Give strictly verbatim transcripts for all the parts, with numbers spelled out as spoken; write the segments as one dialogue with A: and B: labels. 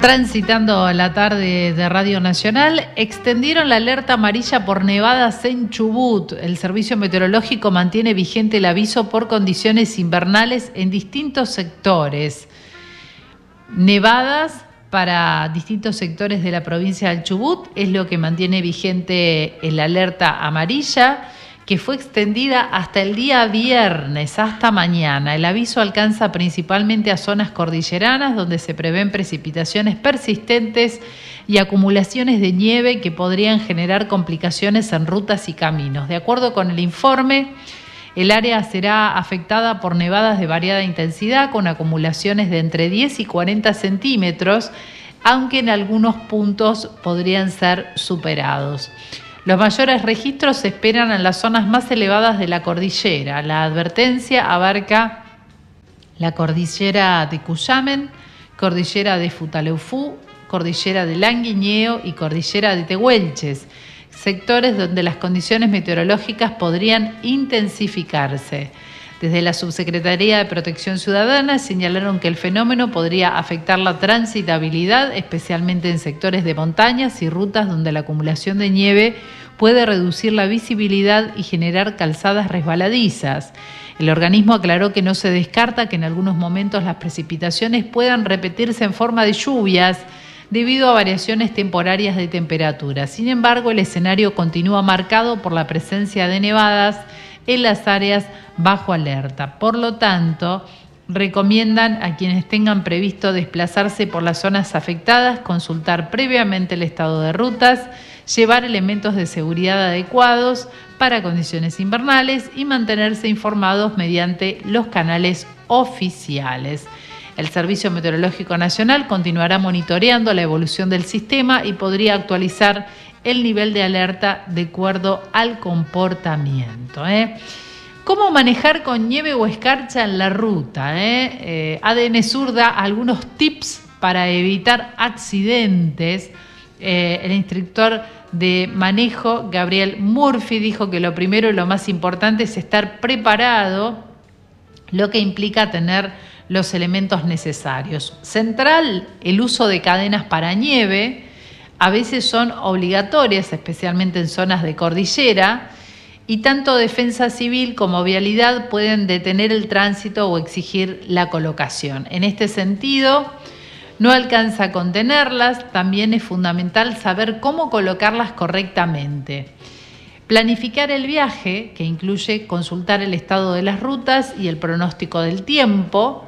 A: Transitando la tarde de Radio Nacional, extendieron la alerta amarilla por nevadas en Chubut. El Servicio Meteorológico mantiene vigente el aviso por condiciones invernales en distintos sectores. Nevadas para distintos sectores de la provincia del Chubut es lo que mantiene vigente el alerta amarilla, que fue extendida hasta el día viernes, hasta mañana. El aviso alcanza principalmente a zonas cordilleranas, donde se prevén precipitaciones persistentes y acumulaciones de nieve que podrían generar complicaciones en rutas y caminos. De acuerdo con el informe, el área será afectada por nevadas de variada intensidad, con acumulaciones de entre diez y cuarenta centímetros, aunque en algunos puntos podrían ser superados. Los mayores registros se esperan en las zonas más elevadas de la cordillera. La advertencia abarca la cordillera de Cuyamen, cordillera de Futaleufú, cordillera de Languiñeo y cordillera de Tehuelches, sectores donde las condiciones meteorológicas podrían intensificarse. Desde la Subsecretaría de Protección Ciudadana señalaron que el fenómeno podría afectar la transitabilidad, especialmente en sectores de montañas y rutas donde la acumulación de nieve puede reducir la visibilidad y generar calzadas resbaladizas. El organismo aclaró que no se descarta que en algunos momentos las precipitaciones puedan repetirse en forma de lluvias debido a variaciones temporarias de temperatura. Sin embargo, el escenario continúa marcado por la presencia de nevadas en las áreas bajo alerta. Por lo tanto, recomiendan a quienes tengan previsto desplazarse por las zonas afectadas consultar previamente el estado de rutas, llevar elementos de seguridad adecuados para condiciones invernales y mantenerse informados mediante los canales oficiales. El Servicio Meteorológico Nacional continuará monitoreando la evolución del sistema y podría actualizar el nivel de alerta de acuerdo al comportamiento. ¿eh? ¿Cómo manejar con nieve o escarcha en la ruta? Eh? Eh, A D N Sur da algunos tips para evitar accidentes. Eh, el instructor de manejo, Gabriel Murphy, dijo que lo primero y lo más importante es estar preparado, lo que implica tener los elementos necesarios. Central, el uso de cadenas para nieve. A veces son obligatorias, especialmente en zonas de cordillera, y tanto Defensa Civil como Vialidad pueden detener el tránsito o exigir la colocación. En este sentido, no alcanza con tenerlas, también es fundamental saber cómo colocarlas correctamente. Planificar el viaje, que incluye consultar el estado de las rutas y el pronóstico del tiempo,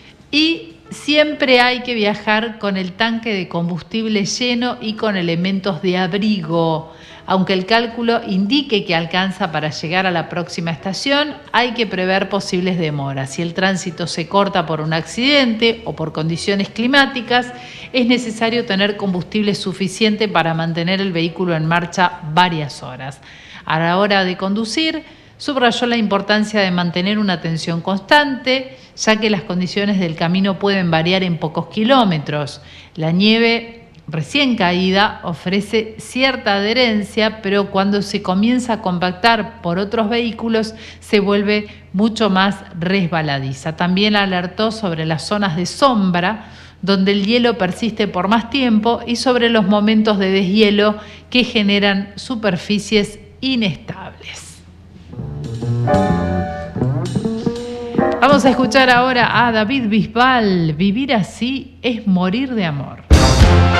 A: y siempre hay que viajar con el tanque de combustible lleno y con elementos de abrigo. Aunque el cálculo indique que alcanza para llegar a la próxima estación, hay que prever posibles demoras. Si el tránsito se corta por un accidente o por condiciones climáticas, es necesario tener combustible suficiente para mantener el vehículo en marcha varias horas. A la hora de conducir, subrayó la importancia de mantener una atención constante, ya que las condiciones del camino pueden variar en pocos kilómetros. La nieve recién caída ofrece cierta adherencia, pero cuando se comienza a compactar por otros vehículos se vuelve mucho más resbaladiza. También alertó sobre las zonas de sombra, donde el hielo persiste por más tiempo, y sobre los momentos de deshielo que generan superficies inestables. Vamos a escuchar ahora a David Bisbal. Vivir así es morir de amor.